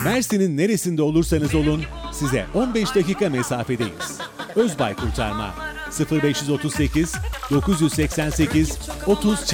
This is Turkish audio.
Mersin'in neresinde olursanız olun size 15 dakika mesafedeyiz. Özbay Kurtarma 0538 988 30